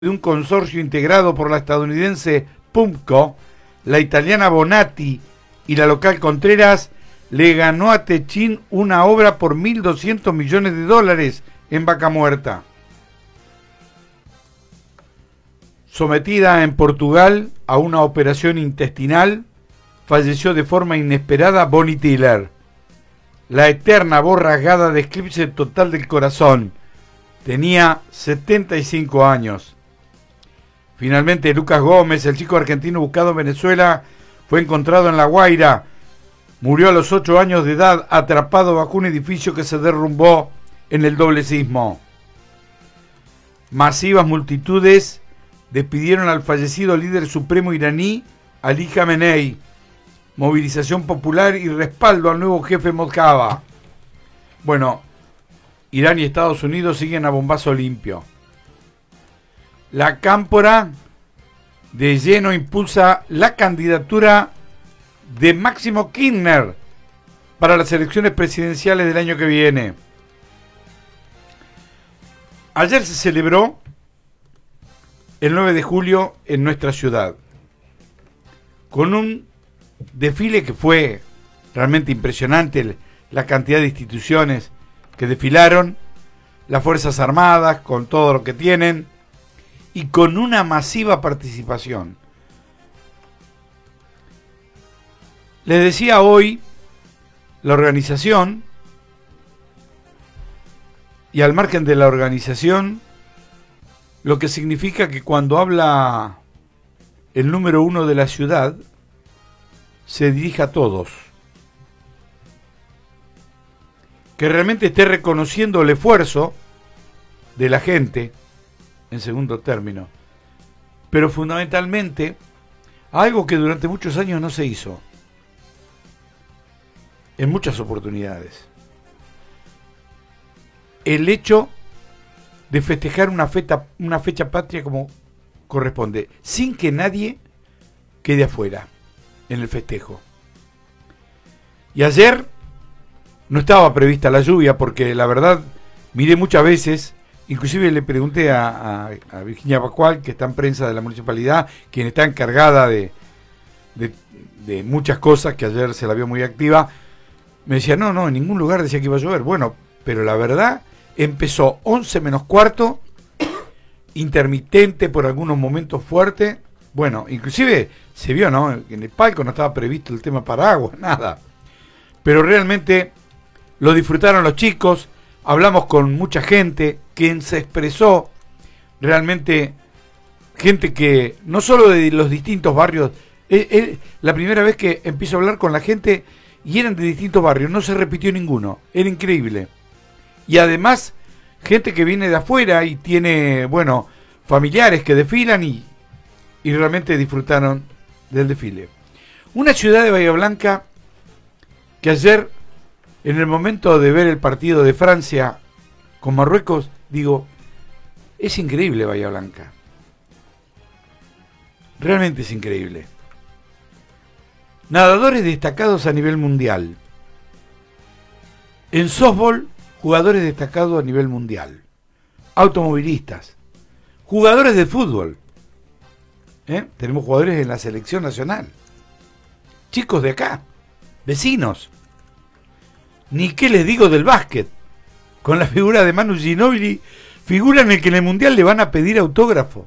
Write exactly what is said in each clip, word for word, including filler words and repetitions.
de un consorcio integrado por la estadounidense Pumco, la italiana Bonatti y la local Contreras, le ganó a Techín una obra por mil doscientos millones de dólares en Vaca Muerta. Sometida en Portugal a una operación intestinal, falleció de forma inesperada Bonnie Tyler, la eterna voz rasgada de eclipse total del corazón. Tenía setenta y cinco años. Finalmente, Lucas Gómez, el chico argentino buscado en Venezuela, fue encontrado en La Guaira. Murió a los ocho años de edad, atrapado bajo un edificio que se derrumbó en el doble sismo. Masivas multitudes despidieron al fallecido líder supremo iraní, Ali Khamenei. Movilización popular y respaldo al nuevo jefe Mojtaba. Bueno, Irán y Estados Unidos siguen a bombazo limpio. La Cámpora de lleno impulsa la candidatura de Máximo Kirchner para las elecciones presidenciales del año que viene. Ayer se celebró el nueve de julio en nuestra ciudad, con un desfile que fue realmente impresionante, la cantidad de instituciones que desfilaron, las Fuerzas Armadas con todo lo que tienen y con una masiva participación. Les decía hoy la organización, y al margen de la organización, lo que significa que cuando habla el número uno de la ciudad, se dirija a todos. Que realmente esté reconociendo el esfuerzo de la gente, en segundo término, pero fundamentalmente algo que durante muchos años no se hizo, en muchas oportunidades. El hecho de festejar una fecha, una fecha patria como corresponde, sin que nadie quede afuera en el festejo. Y ayer no estaba prevista la lluvia porque la verdad miré muchas veces, inclusive le pregunté a, a, a Virginia Pascual, que está en prensa de la municipalidad, quien está encargada de, de, de muchas cosas, que ayer se la vio muy activa. Me decía, no, no, en ningún lugar decía que iba a llover. Bueno, pero la verdad empezó once menos cuarto, intermitente por algunos momentos fuerte. Bueno, inclusive se vio, ¿no? En el palco no estaba previsto el tema paraguas, nada. Pero realmente lo disfrutaron los chicos, hablamos con mucha gente, quien se expresó, realmente gente que no solo de los distintos barrios, es, es la primera vez que empiezo a hablar con la gente y eran de distintos barrios, no se repitió ninguno, era increíble. Y además, gente que viene de afuera y tiene, bueno, familiares que desfilan y, y realmente disfrutaron del desfile. Una ciudad de Bahía Blanca que ayer, en el momento de ver el partido de Francia con Marruecos, digo, es increíble Bahía Blanca. Realmente es increíble. Nadadores destacados a nivel mundial. En softball, jugadores destacados a nivel mundial. Automovilistas. Jugadores de fútbol. ¿Eh? Tenemos jugadores en la selección nacional. Chicos de acá. Vecinos. Ni qué les digo del básquet. Con la figura de Manu Ginóbili, figura en el que en el mundial le van a pedir autógrafo.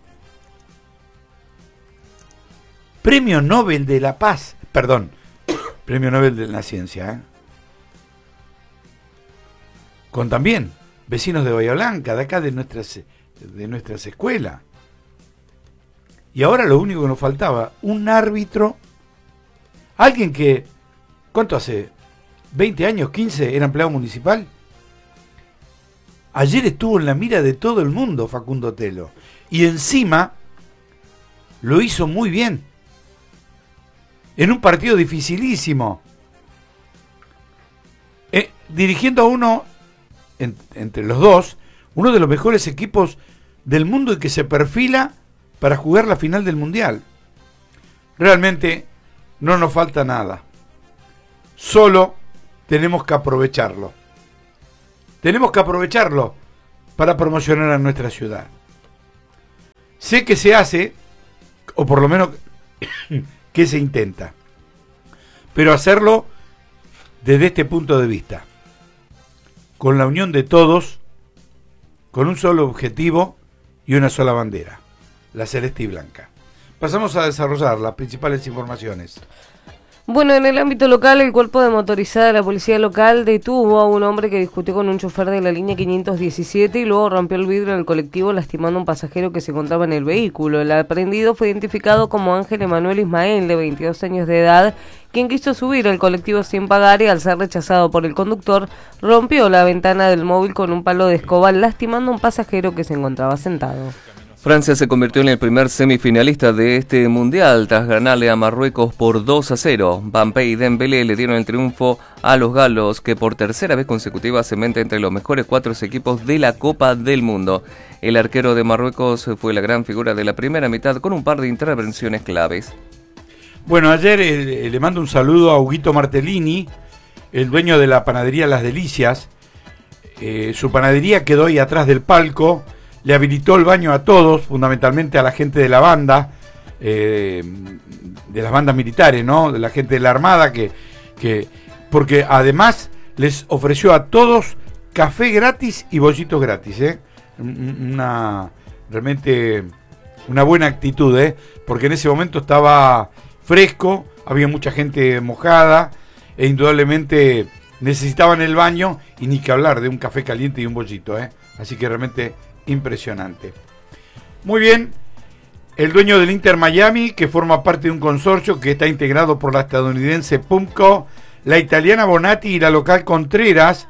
Premio Nobel de la Paz. Perdón, Premio Nobel de la Ciencia. ¿eh? Con también vecinos de Bahía Blanca, de acá de nuestras, de nuestras escuelas. Y ahora lo único que nos faltaba, un árbitro, alguien que, ¿cuánto hace? veinte años, quince, era empleado municipal. Ayer estuvo en la mira de todo el mundo Facundo Telo. Y encima lo hizo muy bien. En un partido dificilísimo. Eh, dirigiendo a uno, en, entre los dos, uno de los mejores equipos del mundo y que se perfila para jugar la final del Mundial. Realmente no nos falta nada. Solo tenemos que aprovecharlo. Tenemos que aprovecharlo para promocionar a nuestra ciudad. sé que se hace, o por lo menos que se intenta, pero hacerlo desde este punto de vista, con la unión de todos, con un solo objetivo y una sola bandera, la celeste y blanca. Pasamos a desarrollar las principales informaciones. Bueno, en el ámbito local, el cuerpo de motorizada de la policía local detuvo a un hombre que discutió con un chofer de la línea quinientos diecisiete y luego rompió el vidrio del colectivo lastimando a un pasajero que se encontraba en el vehículo. El aprendido fue identificado como Ángel Emanuel Ismael, de veintidós años de edad, quien quiso subir al colectivo sin pagar y al ser rechazado por el conductor, rompió la ventana del móvil con un palo de escoba, lastimando a un pasajero que se encontraba sentado. Francia se convirtió en el primer semifinalista de este mundial tras ganarle a Marruecos por dos a cero. Mbappé y Dembélé le dieron el triunfo a los galos, que por tercera vez consecutiva se mete entre los mejores cuatro equipos de la Copa del Mundo. El arquero de Marruecos fue la gran figura de la primera mitad con un par de intervenciones claves. Bueno, ayer eh, le mando un saludo a Huguito Martellini, el dueño de la panadería Las Delicias. Eh, su panadería quedó ahí atrás del palco. Le habilitó el baño a todos, fundamentalmente a la gente de la banda, eh, de las bandas militares, ¿no? De la gente de la Armada, que, que porque además les ofreció a todos café gratis y bollitos gratis, ¿eh? Una, realmente una buena actitud, ¿eh? Porque en ese momento estaba fresco, había mucha gente mojada, e indudablemente necesitaban el baño, y ni que hablar de un café caliente y un bollito, ¿eh? Así que realmente impresionante. Muy bien, el dueño del Inter Miami, que forma parte de un consorcio que está integrado por la estadounidense Pumco, la italiana Bonatti y la local Contreras,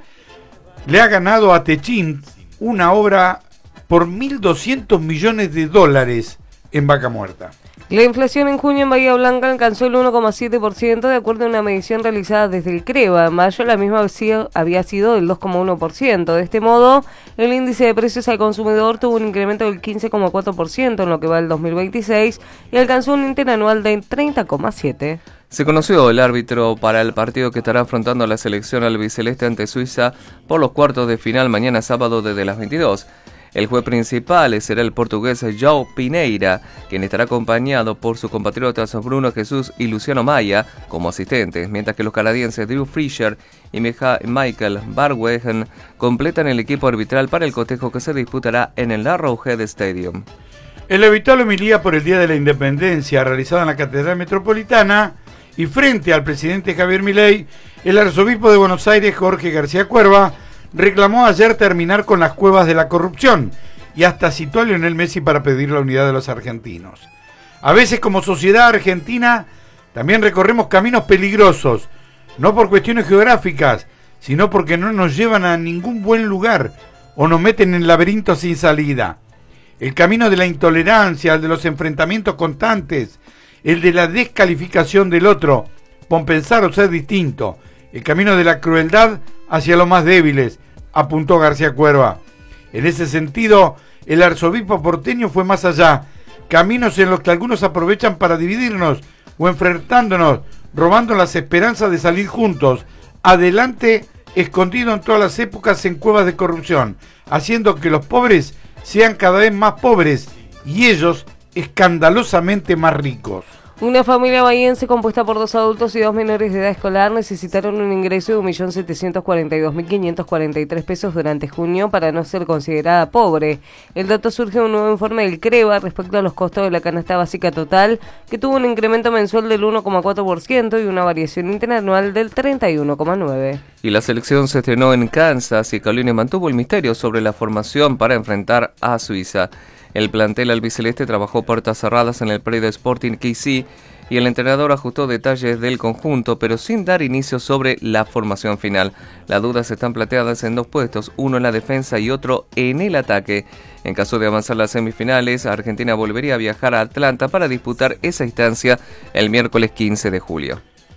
le ha ganado a Techint una obra por mil doscientos millones de dólares en Vaca Muerta. La inflación en junio en Bahía Blanca alcanzó el uno coma siete por ciento de acuerdo a una medición realizada desde el CREVA. En mayo la misma había sido del dos coma uno por ciento. De este modo, el índice de precios al consumidor tuvo un incremento del quince coma cuatro por ciento en lo que va del dos mil veintiséis y alcanzó un interanual de treinta coma siete por ciento. Se conoció el árbitro para el partido que estará afrontando la selección albiceleste ante Suiza por los cuartos de final mañana sábado desde las veintidós. El juez principal será el portugués João Pineira, quien estará acompañado por sus compatriotas Bruno Jesús y Luciano Maya como asistentes, mientras que los canadienses Drew Fisher y Michael Barwegen completan el equipo arbitral para el cotejo que se disputará en el Arrowhead Stadium. En la habitual homilía por el Día de la Independencia realizada en la Catedral Metropolitana y frente al presidente Javier Milei, el arzobispo de Buenos Aires Jorge García Cuerva reclamó ayer terminar con las cuevas de la corrupción y hasta citó a Lionel Messi para pedir la unidad de los argentinos. A veces como sociedad argentina también recorremos caminos peligrosos, no por cuestiones geográficas, sino porque no nos llevan a ningún buen lugar o nos meten en laberintos sin salida. El camino de la intolerancia, el de los enfrentamientos constantes, el de la descalificación del otro, por pensar o ser distinto, el camino de la crueldad hacia los más débiles, apuntó García Cuerva. En ese sentido, el arzobispo porteño fue más allá, caminos en los que algunos aprovechan para dividirnos o enfrentándonos, robando las esperanzas de salir juntos, adelante, escondido en todas las épocas en cuevas de corrupción, haciendo que los pobres sean cada vez más pobres y ellos escandalosamente más ricos. Una familia bahiense compuesta por dos adultos y dos menores de edad escolar necesitaron un ingreso de un millón setecientos cuarenta y dos mil quinientos cuarenta y tres pesos durante junio para no ser considerada pobre. El dato surge de un nuevo informe del CREVA respecto a los costos de la canasta básica total, que tuvo un incremento mensual del uno coma cuatro por ciento y una variación interanual del treinta y uno coma nueve por ciento. Y la selección se estrenó en Kansas y Carolina mantuvo el misterio sobre la formación para enfrentar a Suiza. El plantel albiceleste trabajó puertas cerradas en el predio Sporting K C y el entrenador ajustó detalles del conjunto, pero sin dar inicio sobre la formación final. Las dudas están planteadas en dos puestos, uno en la defensa y otro en el ataque. En caso de avanzar las semifinales, Argentina volvería a viajar a Atlanta para disputar esa instancia el miércoles quince de julio.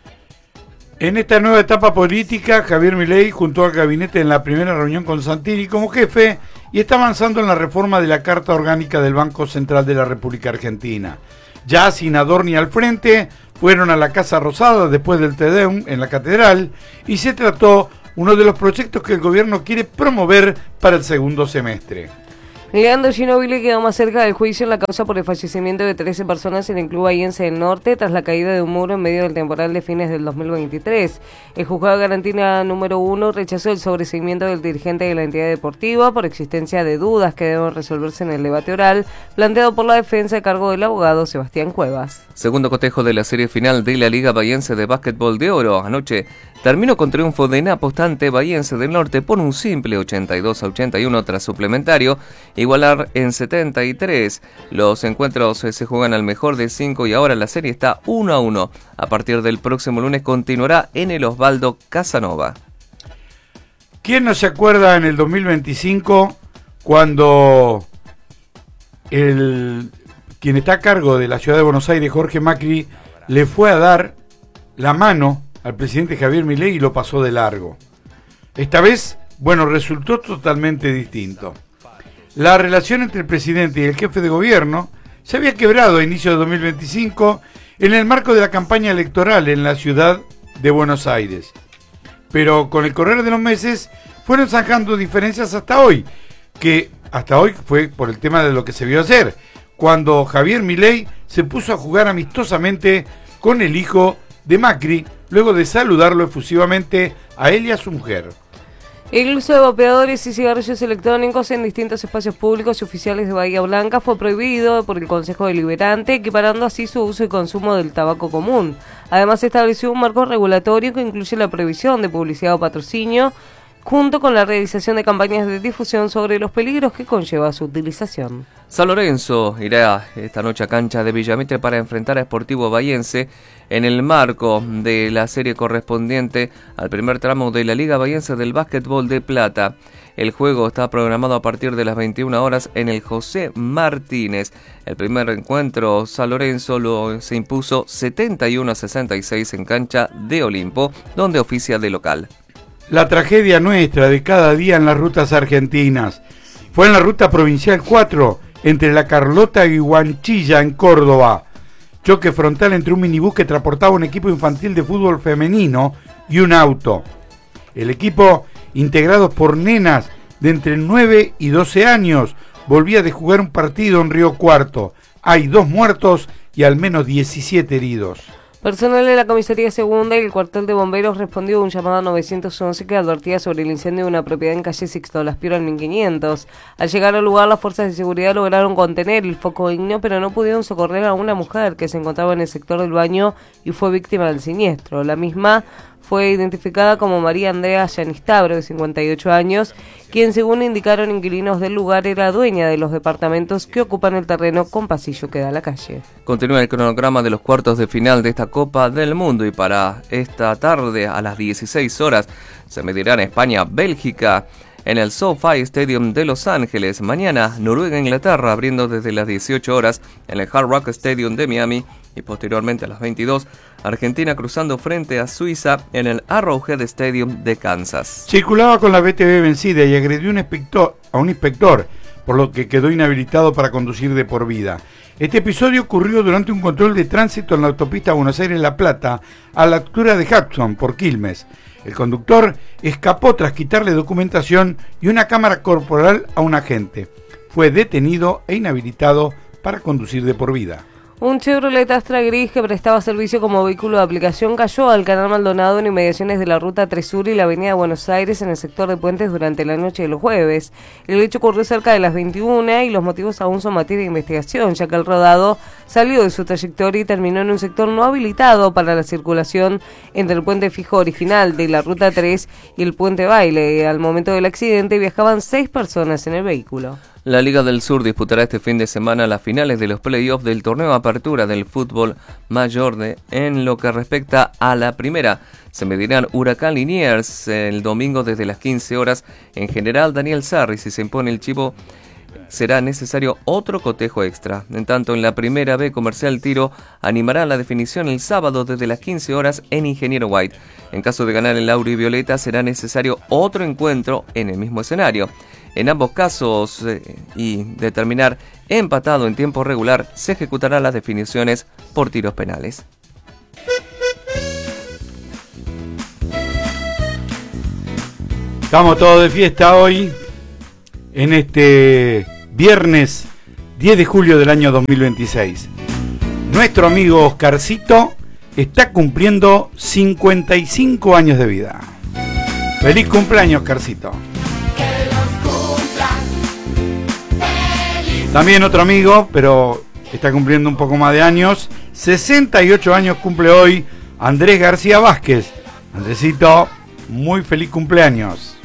En esta nueva etapa política, Javier Milei juntó al gabinete en la primera reunión con Santini como jefe y está avanzando en la reforma de la Carta Orgánica del Banco Central de la República Argentina. Ya sin Adorni al frente, fueron a la Casa Rosada después del Te Deum en la Catedral y se trató uno de los proyectos que el gobierno quiere promover para el segundo semestre. Leandro Ginóbili quedó más cerca del juicio en la causa por el fallecimiento de trece personas en el club bahiense del Norte tras la caída de un muro en medio del temporal de fines del dos mil veintitrés. El juzgado de garantía número uno rechazó el sobreseimiento del dirigente de la entidad deportiva por existencia de dudas que deben resolverse en el debate oral planteado por la defensa a cargo del abogado Sebastián Cuevas. Segundo cotejo de la serie final de la Liga Bahiense de Básquetbol de Oro. Anoche terminó con triunfo de Napo ante Bahiense del Norte por un simple ochenta y dos a ochenta y uno tras suplementario, igualar en setenta y tres. Los encuentros se juegan al mejor de cinco y ahora la serie está uno a uno. A partir del próximo lunes continuará en el Osvaldo Casanova. ¿Quién no se acuerda en el dos mil veinticinco cuando el quien está a cargo de la ciudad de Buenos Aires, Jorge Macri, le fue a dar la mano al presidente Javier Milei y lo pasó de largo? Esta vez, bueno, resultó totalmente distinto. La relación entre el presidente y el jefe de gobierno se había quebrado a inicio de dos mil veinticinco en el marco de la campaña electoral en la ciudad de Buenos Aires. Pero con el correr de los meses fueron zanjando diferencias hasta hoy, que hasta hoy fue por el tema de lo que se vio ayer, cuando Javier Milei se puso a jugar amistosamente con el hijo de Macri, luego de saludarlo efusivamente a él y a su mujer. El uso de vapeadores y cigarrillos electrónicos en distintos espacios públicos y oficiales de Bahía Blanca fue prohibido por el Consejo Deliberante, equiparando así su uso y consumo del tabaco común. Además, se estableció un marco regulatorio que incluye la prohibición de publicidad o patrocinio, junto con la realización de campañas de difusión sobre los peligros que conlleva su utilización. San Lorenzo irá esta noche a cancha de Villamitre para enfrentar a Sportivo Bahiense en el marco de la serie correspondiente al primer tramo de la Liga Bahiense del Básquetbol de Plata. El juego está programado a partir de las veintiuna horas en el José Martínez. El primer encuentro, San Lorenzo lo, se impuso setenta y uno a sesenta y seis en cancha de Olimpo, donde oficia de local. La tragedia nuestra de cada día en las rutas argentinas fue en la ruta provincial cuatro, entre La Carlota y Huanchilla, en Córdoba. Choque frontal entre un minibús que transportaba un equipo infantil de fútbol femenino y un auto. El equipo, integrado por nenas de entre nueve y doce años, volvía de jugar un partido en Río Cuarto. Hay dos muertos y al menos diecisiete heridos. Personal de la Comisaría Segunda y el Cuartel de Bomberos respondió a un llamado nueve once que advertía sobre el incendio de una propiedad en calle Sixto Laspiero en mil quinientos. Al llegar al lugar, las fuerzas de seguridad lograron contener el foco ígneo, pero no pudieron socorrer a una mujer que se encontraba en el sector del baño y fue víctima del siniestro. La misma fue identificada como María Andrea Yanistabro, de cincuenta y ocho años, quien, según indicaron inquilinos del lugar, era dueña de los departamentos que ocupan el terreno con pasillo que da a la calle. Continúa el cronograma de los cuartos de final de esta Copa del Mundo y para esta tarde a las dieciséis horas se medirán España-Bélgica en el SoFi Stadium de Los Ángeles. Mañana Noruega-Inglaterra abriendo desde las dieciocho horas en el Hard Rock Stadium de Miami y posteriormente a las veintidós Argentina cruzando frente a Suiza en el Arrowhead Stadium de Kansas. Circulaba con la B T V vencida y agredió un inspector, a un inspector, por lo que quedó inhabilitado para conducir de por vida. Este episodio ocurrió durante un control de tránsito en la autopista Buenos Aires-La Plata, a la altura de Hudson, por Quilmes. El conductor escapó tras quitarle documentación y una cámara corporal a un agente. Fue detenido e inhabilitado para conducir de por vida. Un Chevrolet Astra gris que prestaba servicio como vehículo de aplicación cayó al canal Maldonado en inmediaciones de la Ruta tres Sur y la Avenida Buenos Aires en el sector de Puentes durante la noche de los jueves. El hecho ocurrió cerca de las veintiuna y los motivos aún son materia de investigación, ya que el rodado salió de su trayectoria y terminó en un sector no habilitado para la circulación entre el puente fijo original de la Ruta tres y el puente Baile. Al momento del accidente viajaban seis personas en el vehículo. La Liga del Sur disputará este fin de semana las finales de los playoffs del torneo Apertura del fútbol mayor. De, en lo que respecta a la primera, se medirán Huracán Liniers el domingo desde las quince horas en General Daniel Sarri. Si se impone el Chivo, será necesario otro cotejo extra. En tanto, en la primera B, Comercial Tiro animará la definición el sábado desde las quince horas en Ingeniero White. En caso de ganar el Auri Violeta, será necesario otro encuentro en el mismo escenario. En ambos casos eh, y determinar empatado en tiempo regular, se ejecutarán las definiciones por tiros penales. Estamos todos de fiesta hoy, en este viernes diez de julio del año dos mil veintiséis. Nuestro amigo Oscarcito está cumpliendo cincuenta y cinco años de vida. ¡Feliz cumpleaños, Oscarcito! También otro amigo, pero está cumpliendo un poco más de años, sesenta y ocho años cumple hoy Andrés García Vázquez. Andresito, muy feliz cumpleaños.